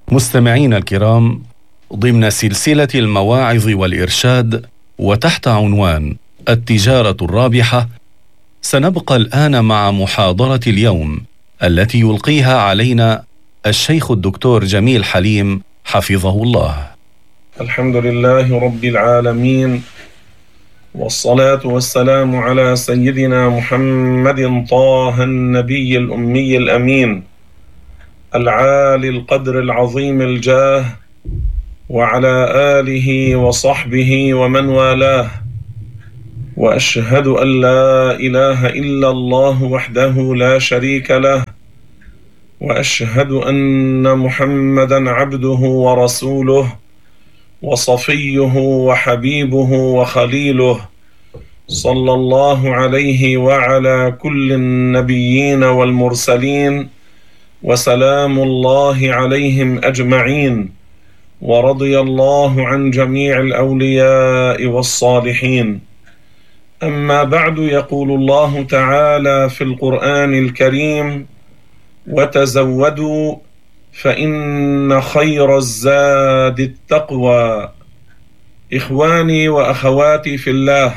مستمعين الكرام، ضمن سلسلة المواعظ والإرشاد وتحت عنوان التجارة الرابحة، سنبقى الآن مع محاضرة اليوم التي يلقيها علينا الشيخ الدكتور جميل حليم حفظه الله. الحمد لله رب العالمين، والصلاة والسلام على سيدنا محمد طه النبي الأمي الأمين العالي القدر العظيم الجاه، وعلى آله وصحبه ومن والاه. وأشهد أن لا إله إلا الله وحده لا شريك له، وأشهد أن محمدا عبده ورسوله وصفيه وحبيبه وخليله، صلى الله عليه وعلى كل النبيين والمرسلين، وسلام الله عليهم أجمعين، ورضي الله عن جميع الأولياء والصالحين. أما بعد، يقول الله تعالى في القرآن الكريم: وتزودوا فإن خير الزاد التقوى. إخواني وأخواتي في الله،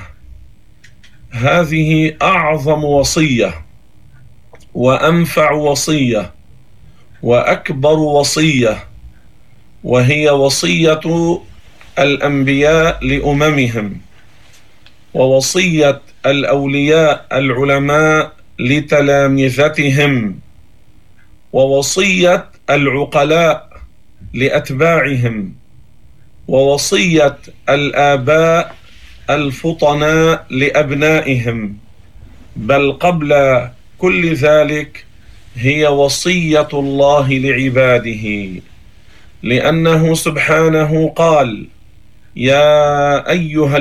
هذه أعظم وصية وأنفع وصية وأكبر وصية، وهي وصية الأنبياء لأممهم، ووصية الأولياء العلماء لتلامذتهم، ووصية العقلاء لأتباعهم، ووصية الآباء الفطناء لأبنائهم، بل قبل كل ذلك هي وصية الله لعباده، لأنه سبحانه قال: يا أيها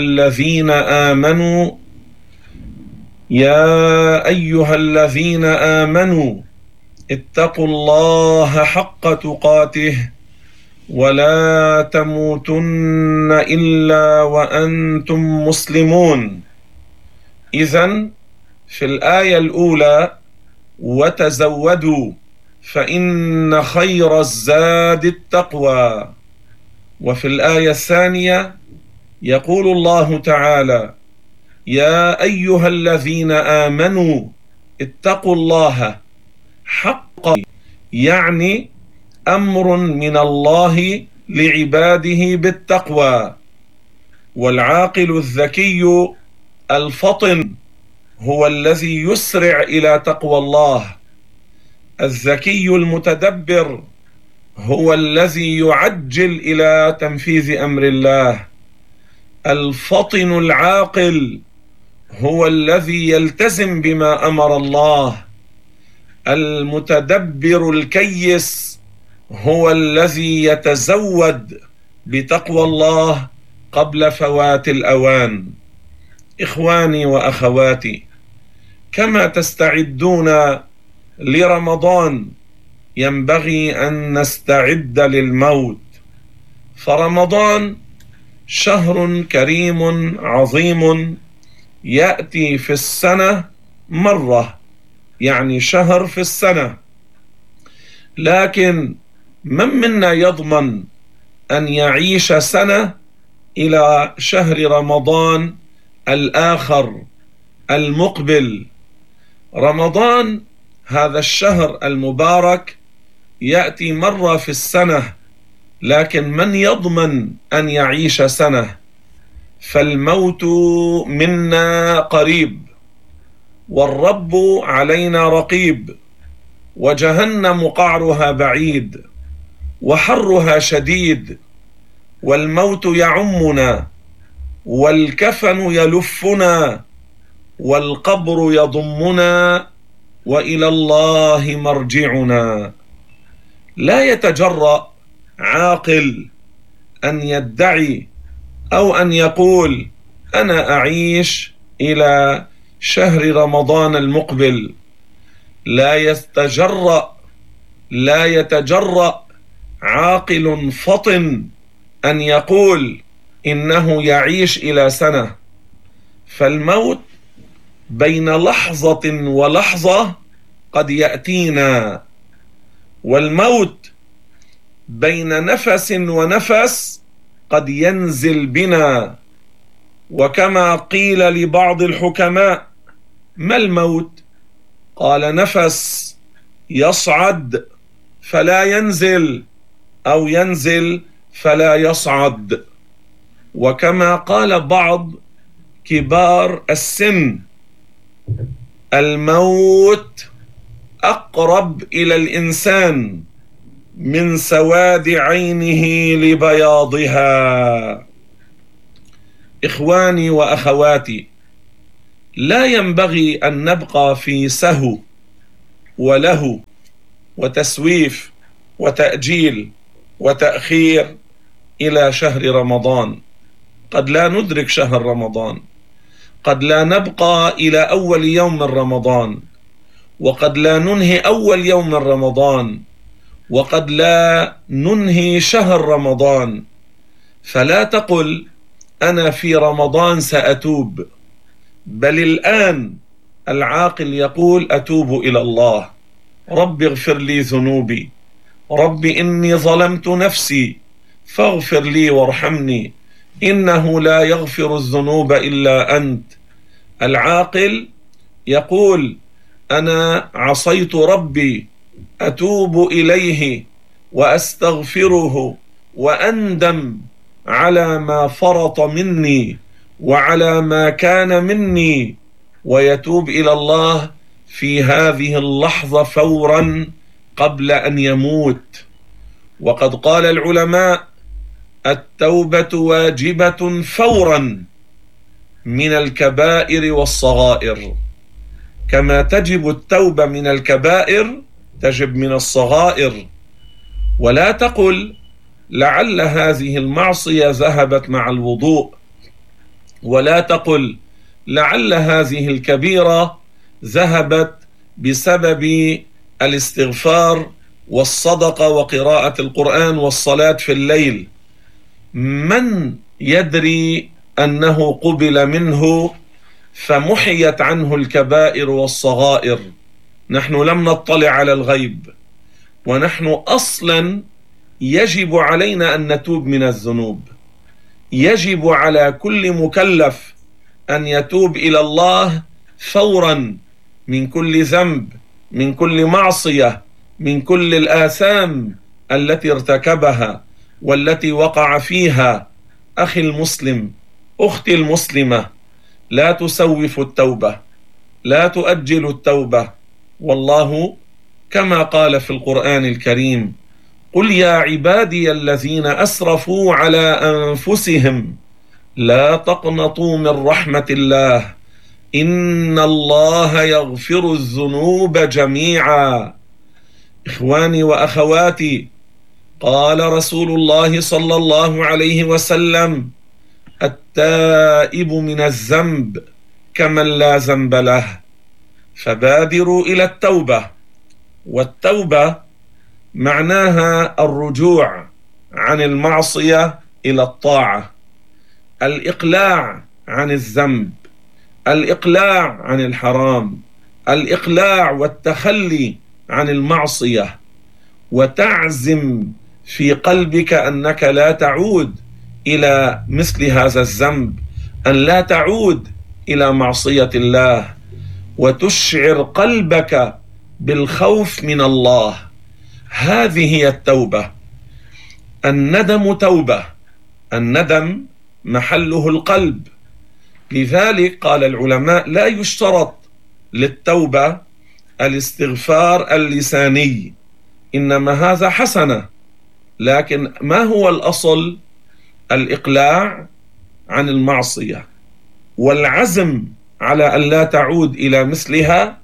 الذين آمنوا اتقوا الله حق تقاته ولا تموتن إلا وأنتم مسلمون. إذن في الآية الأولى: وتزودوا فإن خير الزاد التقوى، وفي الآية الثانية يقول الله تعالى: يا أيها الذين آمنوا اتقوا الله حق، يعني أمر من الله لعباده بالتقوى. والعاقل الذكي الفطن هو الذي يسرع إلى تقوى الله، الذكي المتدبر هو الذي يعجل إلى تنفيذ أمر الله، الفطن العاقل هو الذي يلتزم بما أمر الله، المتدبر الكيس هو الذي يتزود بتقوى الله قبل فوات الأوان. إخواني وأخواتي، كما تستعدون لرمضان ينبغي أن نستعد للموت، فرمضان شهر كريم عظيم يأتي في السنة مرة، يعني شهر في السنة، لكن من منا يضمن أن يعيش سنة إلى شهر رمضان الآخر المقبل؟ رمضان هذا الشهر المبارك يأتي مرة في السنة، لكن من يضمن أن يعيش سنة؟ فالموت منا قريب، والرب علينا رقيب، وجهنم قعرها بعيد، وحرها شديد، والموت يعمنا، والكفن يلفنا، والقبر يضمنا، وإلى الله مرجعنا. لا يتجرأ عاقل أن يدعي أو أن يقول: أنا أعيش إلى شهر رمضان المقبل. لا يتجرأ عاقل فطن أن يقول إنه يعيش إلى سنة، فالموت بين لحظة ولحظة قد يأتينا، والموت بين نفس ونفس قد ينزل بنا. وكما قيل لبعض الحكماء: ما الموت؟ قال: نفس يصعد فلا ينزل، أو ينزل فلا يصعد. وكما قال بعض كبار السن: الموت أقرب إلى الإنسان من سواد عينه لبياضها. إخواني وأخواتي، لا ينبغي أن نبقى في سهو ولهو وتسويف وتأجيل وتأخير إلى شهر رمضان. قد لا ندرك شهر رمضان، قد لا نبقى إلى أول يوم من رمضان، وقد لا ننهي أول يوم من رمضان، وقد لا ننهي شهر رمضان. فلا تقل: أنا في رمضان سأتوب، بل الآن العاقل يقول: أتوب إلى الله، رب اغفر لي ذنوبي، رب إني ظلمت نفسي فاغفر لي وارحمني، إنه لا يغفر الذنوب إلا أنت. العاقل يقول: أنا عصيت ربي، أتوب إليه وأستغفره وأندم على ما فرط مني وعلى ما كان مني، ويتوب إلى الله في هذه اللحظة فورا قبل أن يموت. وقد قال العلماء: التوبة واجبة فورا من الكبائر والصغائر، كما تجب التوبة من الكبائر تجب من الصغائر. ولا تقل: لعل هذه المعصية ذهبت مع الوضوء، ولا تقل: لعل هذه الكبيرة ذهبت بسبب الاستغفار والصدقة وقراءة القرآن والصلاة في الليل. من يدري أنه قبل منه فمحيت عنه الكبائر والصغائر؟ نحن لم نطلع على الغيب، ونحن أصلا يجب علينا أن نتوب من الذنوب. يجب على كل مكلف أن يتوب إلى الله فورا من كل ذنب، من كل معصية، من كل الآثام التي ارتكبها والتي وقع فيها. أخي المسلم، أختي المسلمة، لا تسوف التوبة، لا تؤجل التوبة. والله كما قال في القرآن الكريم: قل يا عبادي الذين أسرفوا على أنفسهم لا تقنطوا من رحمة الله إن الله يغفر الذنوب جميعا. إخواني وأخواتي، قال رسول الله صلى الله عليه وسلم: التائب من الذنب كمن لا ذنب له. فبادروا إلى التوبة. والتوبة معناها الرجوع عن المعصية إلى الطاعة، الإقلاع عن الذنب، الإقلاع عن الحرام، الإقلاع والتخلي عن المعصية، وتعزم في قلبك أنك لا تعود إلى مثل هذا الذنب، أن لا تعود إلى معصية الله، وتشعر قلبك بالخوف من الله. هذه هي التوبة. الندم توبة، الندم محله القلب. لذلك قال العلماء: لا يشترط للتوبة الاستغفار اللساني، إنما هذا حسنة، لكن ما هو الأصل؟ الإقلاع عن المعصية والعزم على أن لا تعود إلى مثلها،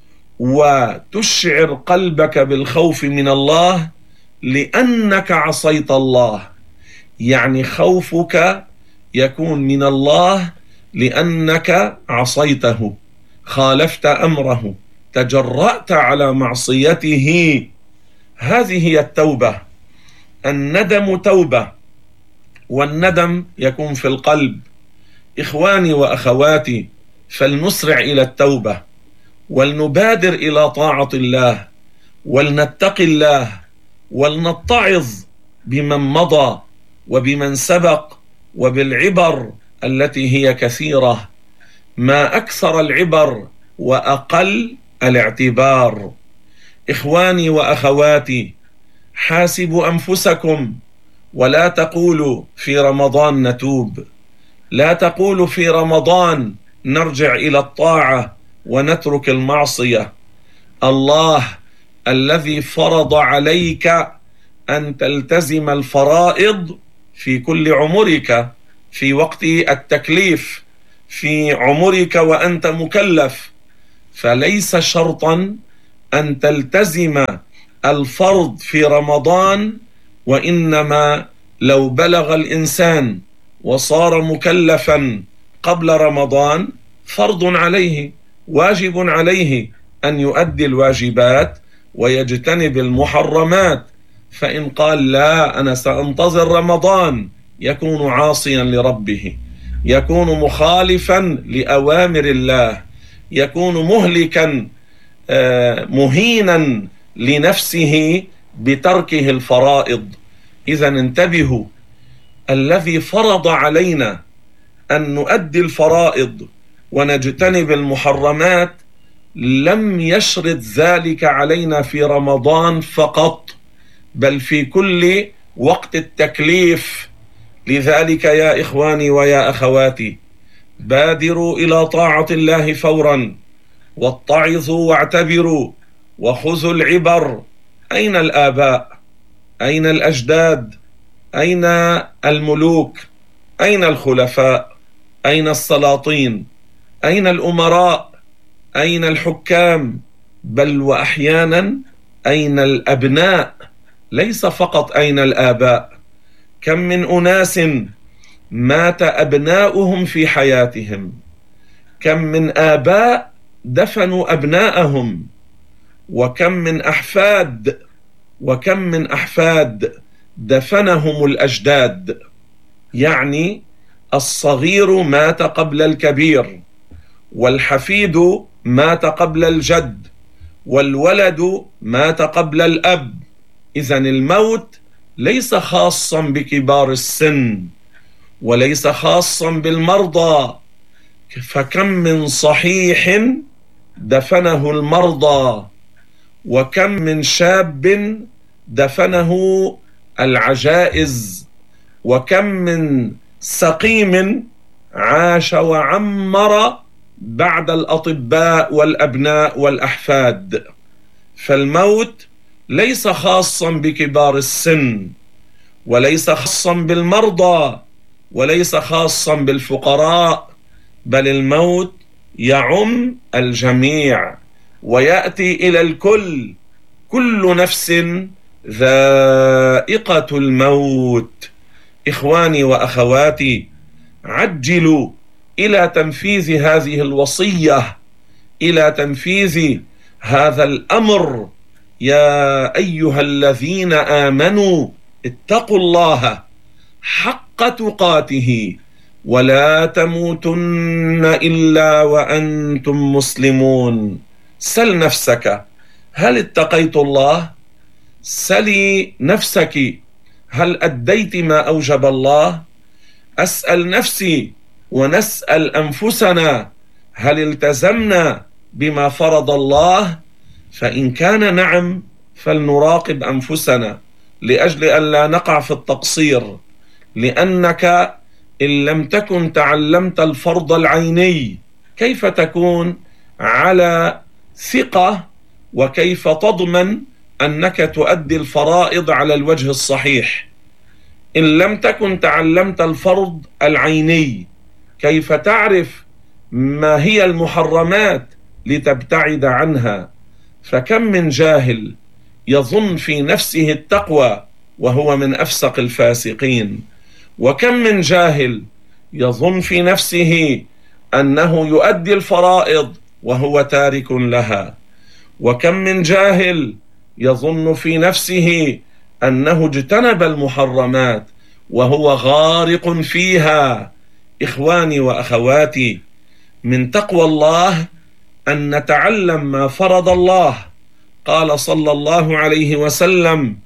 وتشعر قلبك بالخوف من الله لأنك عصيت الله. يعني خوفك يكون من الله لأنك عصيته، خالفت أمره، تجرأت على معصيته. هذه هي التوبة. الندم توبة، والندم يكون في القلب. إخواني وأخواتي، فلنسرع إلى التوبة، ولنبادر إلى طاعة الله، ولنتقي الله، ولنتعظ بمن مضى وبمن سبق وبالعبر التي هي كثيرة. ما أكثر العبر وأقل الاعتبار. إخواني وأخواتي، حاسبوا أنفسكم ولا تقولوا في رمضان نتوب، لا تقولوا في رمضان نرجع إلى الطاعة ونترك المعصية. الله الذي فرض عليك أن تلتزم الفرائض في كل عمرك، في وقت التكليف، في عمرك وأنت مكلف، فليس شرطا أن تلتزم الفرض في رمضان، وإنما لو بلغ الإنسان وصار مكلفا قبل رمضان فرض عليه، واجب عليه أن يؤدي الواجبات ويجتنب المحرمات. فإن قال لا أنا سأنتظر رمضان يكون عاصيا لربه، يكون مخالفا لأوامر الله، يكون مهلكا مهينا لنفسه بتركه الفرائض. إذا انتبهوا، الذي فرض علينا أن نؤدي الفرائض ونجتنب المحرمات لم يشرط ذلك علينا في رمضان فقط، بل في كل وقت التكليف. لذلك يا إخواني ويا أخواتي، بادروا إلى طاعة الله فورا، واتعظوا واعتبروا وخذوا العبر. أين الآباء؟ أين الأجداد؟ أين الملوك؟ أين الخلفاء؟ أين السلاطين؟ أين الأمراء؟ أين الحكام؟ بل وأحيانا أين الأبناء؟ ليس فقط أين الآباء. كم من أناس مات أبناؤهم في حياتهم، كم من آباء دفنوا أبناءهم، وكم من أحفاد دفنهم الأجداد. يعني الصغير مات قبل الكبير، والحفيد مات قبل الجد، والولد مات قبل الأب. إذن الموت ليس خاصا بكبار السن وليس خاصا بالمرضى، فكم من صحيح دفنه المرضى، وكم من شاب دفنه العجائز، وكم من سقيم عاش وعمر بعد الأطباء والأبناء والأحفاد. فالموت ليس خاصا بكبار السن، وليس خاصا بالمرضى، وليس خاصا بالفقراء، بل الموت يعم الجميع ويأتي إلى الكل. كل نفس ذائقة الموت. إخواني وأخواتي، عجلوا إلى تنفيذ هذه الوصية، إلى تنفيذ هذا الأمر. يا أيها الذين آمنوا اتقوا الله حق تقاته ولا تموتن إلا وأنتم مسلمون. سل نفسك، هل اتقيت الله؟ سلي نفسك، هل أديت ما أوجب الله؟ أسأل نفسي ونسأل أنفسنا، هل التزمنا بما فرض الله؟ فإن كان نعم فلنراقب أنفسنا لأجل أن لا نقع في التقصير، لأنك إن لم تكن تعلمت الفرض العيني كيف تكون على ثقة، وكيف تضمن أنك تؤدي الفرائض على الوجه الصحيح؟ إن لم تكن تعلمت الفرض العيني كيف تعرف ما هي المحرمات لتبتعد عنها؟ فكم من جاهل يظن في نفسه التقوى وهو من أفسق الفاسقين، وكم من جاهل يظن في نفسه أنه يؤدي الفرائض وهو تارك لها، وكم من جاهل يظن في نفسه أنه اجتنب المحرمات وهو غارق فيها. إخواني وأخواتي، من تقوى الله أن نتعلم ما فرض الله. قال صلى الله عليه وسلم: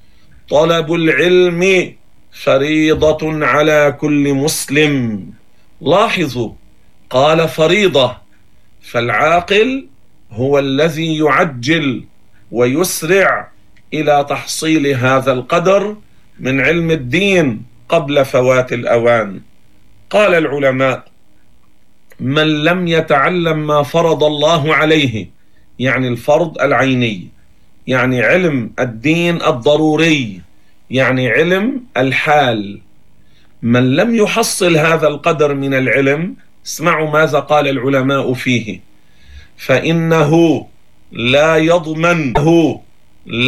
طلب العلم فريضة على كل مسلم. لاحظوا، قال فريضة، فالعاقل هو الذي يعجل ويسرع إلى تحصيل هذا القدر من علم الدين قبل فوات الأوان. قال العلماء: من لم يتعلم ما فرض الله عليه، يعني الفرض العيني، يعني علم الدين الضروري، يعني علم الحال، من لم يحصل هذا القدر من العلم، اسمعوا ماذا قال العلماء فيه: فإنه لا يضمن